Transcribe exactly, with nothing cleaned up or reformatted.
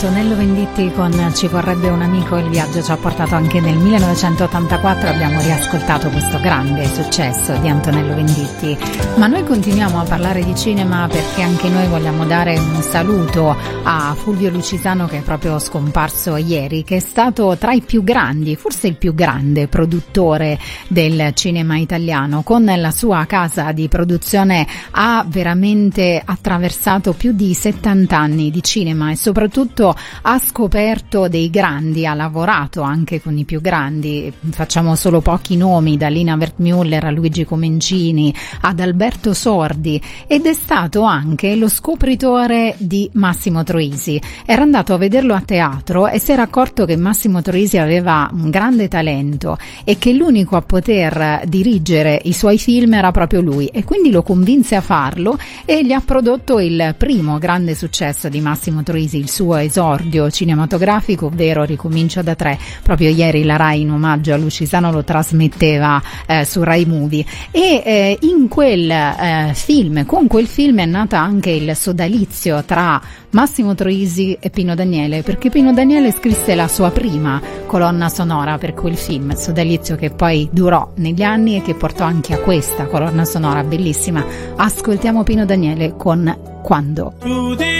Antonello Venditti con Ci vorrebbe un amico. Il viaggio ci ha portato anche nel millenovecentottantaquattro, abbiamo riascoltato questo grande successo di Antonello Venditti. Ma noi continuiamo a parlare di cinema perché anche noi vogliamo dare un saluto a Fulvio Lucisano, che è proprio scomparso ieri, che è stato tra i più grandi, forse il più grande produttore del cinema italiano. Con la sua casa di produzione ha veramente attraversato più di settanta anni di cinema e soprattutto ha scoperto dei grandi, ha lavorato anche con i più grandi. Facciamo solo pochi nomi, da Lina Wertmüller a Luigi Comencini ad Alberto Sordi, ed è stato anche lo scopritore di Massimo Troisi. Era andato a vederlo a teatro e si era accorto che Massimo Troisi aveva un grande talento e che l'unico a poter dirigere i suoi film era proprio lui, e quindi lo convinse a farlo e gli ha prodotto il primo grande successo di Massimo Troisi, il suo esordio cinematografico, ovvero Ricomincio da tre. Proprio ieri la Rai, in omaggio a Lucisano, lo trasmetteva eh, su Rai Movie, e eh, in quel eh, film, con quel film è nata anche il sodalizio tra Massimo Troisi e Pino Daniele, perché Pino Daniele scrisse la sua prima colonna sonora per quel film, sodalizio che poi durò negli anni e che portò anche a questa colonna sonora bellissima. Ascoltiamo Pino Daniele con Quando.